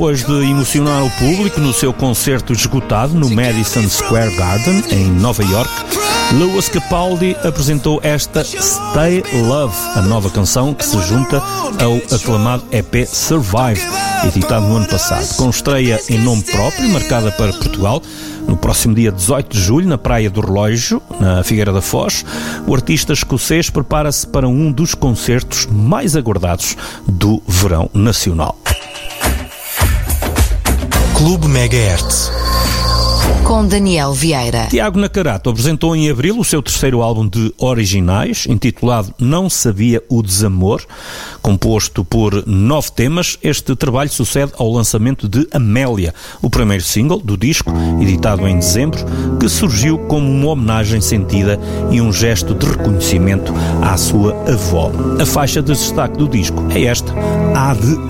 Depois de emocionar o público no seu concerto esgotado no Madison Square Garden, em Nova York, Lewis Capaldi apresentou esta Stay Love, a nova canção que se junta ao aclamado EP Survive, editado no ano passado, com estreia em nome próprio, marcada para Portugal, no próximo dia 18 de julho, na Praia do Relógio, na Figueira da Foz. O artista escocês prepara-se para um dos concertos mais aguardados do verão nacional. Clube Megahertz, com Daniel Vieira. Tiago Nacarato apresentou em abril o seu terceiro álbum de originais, intitulado Não Sabia o Desamor, composto por 9 temas. Este trabalho sucede ao lançamento de Amélia, o primeiro single do disco, editado em dezembro, que surgiu como uma homenagem sentida e um gesto de reconhecimento à sua avó. A faixa de destaque do disco é esta, Há de